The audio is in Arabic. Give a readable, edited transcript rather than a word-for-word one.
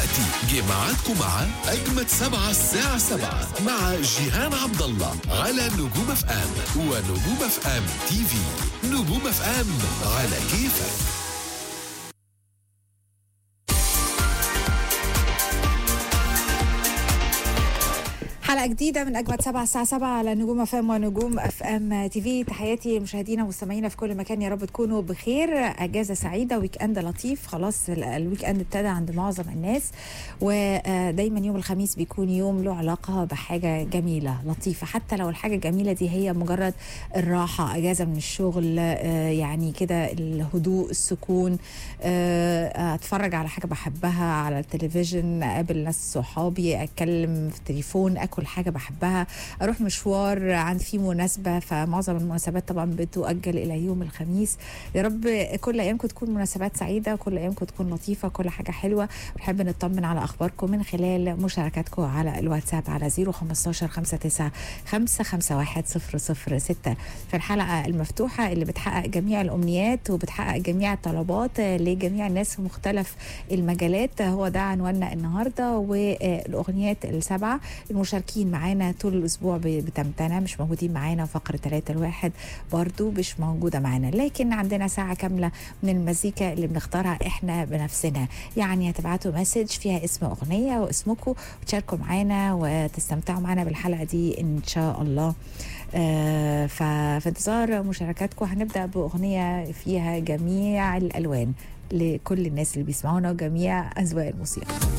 دلوقتي جه ميعادكم مع أجمد 7 الساعة 7 مع جيهان عبد الله على نجوم اف ام ونجوم اف ام تي في. نجوم اف ام على كيفك. حلقة جديدة من أجمد 7 الساعة 7 على نجوم اف ام ونجوم اف ام تي في. تحياتي مشاهدينا ومستمعينا في كل مكان، يا رب تكونوا بخير، أجازة سعيدة، ويك اند لطيف. خلاص الويك اند ابتدى عند معظم الناس، ودايما يوم الخميس بيكون يوم له علاقة بحاجة جميلة لطيفة، حتى لو الحاجة الجميلة دي هي مجرد الراحة، أجازة من الشغل، يعني كده الهدوء، السكون، أتفرج على حاجة بحبها على التلفزيون، أقابل ناس صحابي، أتكلم في التليفون، أكل حاجة بحبها، أروح مشوار عند في مناسبة. فمعظم المناسبات طبعا بتؤجل إلى يوم الخميس. يا رب كل أيامكم تكون مناسبات سعيدة، كل أيامكم تكون لطيفة، كل حاجة حلوة. بنحب نطمن على أخباركم من خلال مشاركاتكم على الواتساب على 015 59 551 006 في الحلقة المفتوحة اللي بتحقق جميع الأمنيات وبتحقق جميع الطلبات لجميع الناس في مختلف المجالات. هو ده عنواننا النهاردة. والأغنيات السبعة المشاركين معانا طول الأسبوع بتمتنع، مش موجودين معانا. فقرة 3 الواحد برضو مش موجودة معانا، لكن عندنا ساعة كاملة من المزيكا اللي بنختارها إحنا بنفسنا. يعني هتبعتوا مسج فيها اسم أغنية واسمكم وتشاركوا معانا وتستمتعوا معانا بالحلقة دي إن شاء الله. ففي انتظار مشاركاتكم. هنبدأ بأغنية فيها جميع الألوان لكل الناس اللي بيسمعونا وجميع أذواق الموسيقى.